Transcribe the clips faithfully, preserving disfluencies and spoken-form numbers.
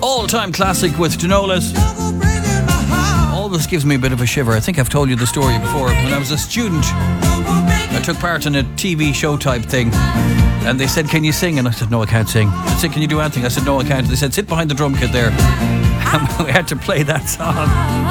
All-time classic with Denolas. Always gives me a bit of a shiver. I think I've told you the story before. When I was a student, I took part in a T V show type thing, and they said, can you sing? And I said, no, I can't sing. They said, can you do anything? I said, no, I can't. They said, sit behind the drum kit there. And we had to play that song.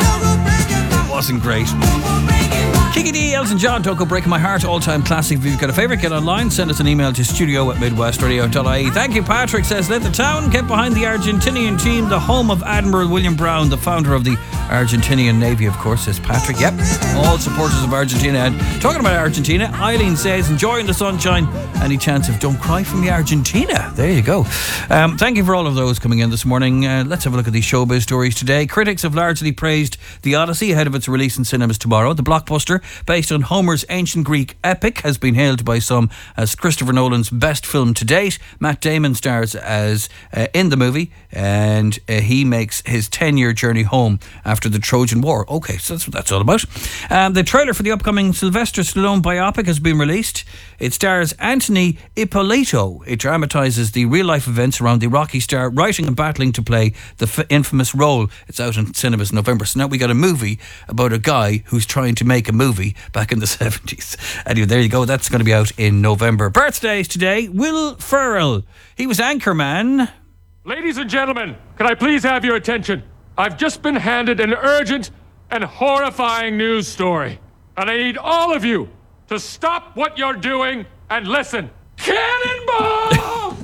It wasn't great. Kiki D, Elton John, Don't Go Breaking My Heart, all-time classic. If you've got a favourite, get online, send us an email to studio at midwestradio dot I E. Thank you, Patrick says, let the town get behind the Argentinian team, the home of Admiral William Brown, the founder of the Argentinian Navy, of course, says Patrick. Yep, all supporters of Argentina. And talking about Argentina, Eileen says, enjoying the sunshine. Any chance of Don't Cry from the Argentina? There you go. Um, thank you for all of those coming in this morning. Uh, let's have a look at these showbiz stories today. Critics have largely praised The Odyssey ahead of its release in cinemas tomorrow. The blockbuster, based on Homer's ancient Greek epic, has been hailed by some as Christopher Nolan's best film to date. Matt Damon stars as uh, in the movie, and uh, he makes his ten-year journey home after the Trojan War. Okay, so that's what that's all about. Um, the trailer for the upcoming Sylvester Stallone biopic has been released. It stars Anthony Ippolito. It dramatises the real-life events around the Rocky star writing and battling to play the f- infamous role. It's out in cinemas in November. So now we got a movie about a guy who's trying to make a movie back in the seventies. Anyway, there you go. That's going to be out in November. Birthdays today. Will Ferrell. He was Anchorman. Ladies and gentlemen, can I please have your attention? I've just been handed an urgent and horrifying news story. And I need all of you to stop what you're doing and listen. Cannonball!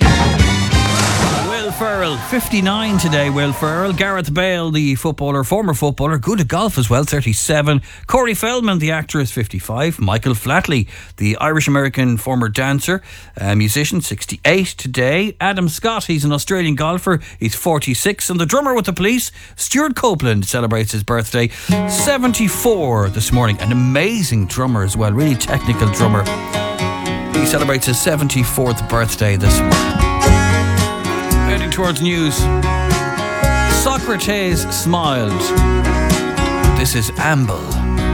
Will Ferrell, fifty-nine today. Will Ferrell. Gareth Bale, the footballer, former footballer, good at golf as well, thirty-seven. Corey Feldman, the actor, is fifty-five. Michael Flatley, the Irish-American former dancer, uh, musician, sixty-eight today. Adam Scott, he's an Australian golfer, he's forty-six. And the drummer with the Police, Stuart Copeland, celebrates his birthday, seventy-four this morning. An amazing drummer as well, really technical drummer. He celebrates his seventy-fourth birthday this morning. Heading towards news. Socrates smiled. This is Amble.